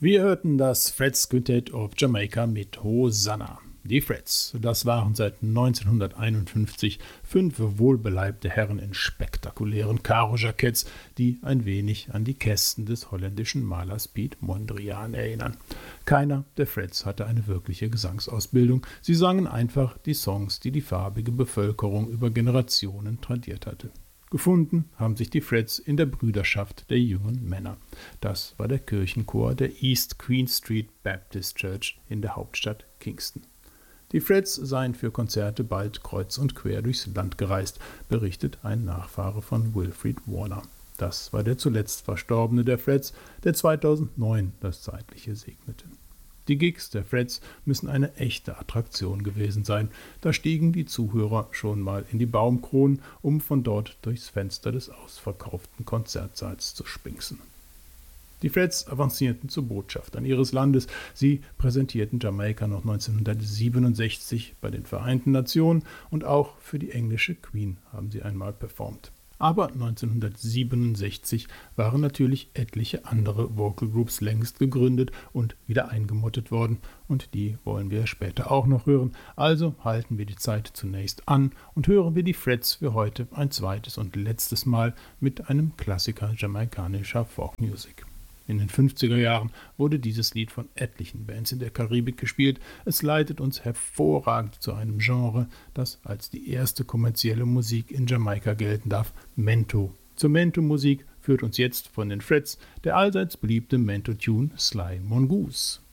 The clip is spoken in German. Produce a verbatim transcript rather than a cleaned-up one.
Wir hörten das Fred's Quintet of Jamaica mit Hosanna. Die Freds, das waren seit neunzehnhunderteinundfünfzig fünf wohlbeleibte Herren in spektakulären Karo-Jacketts, die ein wenig an die Kästen des holländischen Malers Piet Mondrian erinnern. Keiner der Freds hatte eine wirkliche Gesangsausbildung, sie sangen einfach die Songs, die die farbige Bevölkerung über Generationen tradiert hatte. Gefunden haben sich die Freds in der Brüderschaft der jungen Männer. Das war der Kirchenchor der East Queen Street Baptist Church in der Hauptstadt Kingston. Die Freds seien für Konzerte bald kreuz und quer durchs Land gereist, berichtet ein Nachfahre von Wilfrid Warner. Das war der zuletzt Verstorbene der Freds, der zweitausendneun das Zeitliche segnete. Die Gigs der Freds müssen eine echte Attraktion gewesen sein. Da stiegen die Zuhörer schon mal in die Baumkronen, um von dort durchs Fenster des ausverkauften Konzertsaals zu spinksen. Die Freds avancierten zu Botschaftern ihres Landes. Sie präsentierten Jamaika noch neunzehnhundertsiebenundsechzig bei den Vereinten Nationen und auch für die englische Queen haben sie einmal performt. Aber neunzehnhundertsiebenundsechzig waren natürlich etliche andere Vocal Groups längst gegründet und wieder eingemottet worden. Und die wollen wir später auch noch hören. Also halten wir die Zeit zunächst an und hören wir die Freds für heute ein zweites und letztes Mal mit einem Klassiker jamaikanischer Folkmusik. In den fünfziger Jahren wurde dieses Lied von etlichen Bands in der Karibik gespielt. Es leitet uns hervorragend zu einem Genre, das als die erste kommerzielle Musik in Jamaika gelten darf, Mento. Zur Mento-Musik führt uns jetzt von den Freds der allseits beliebte Mento-Tune Sly Mongoose.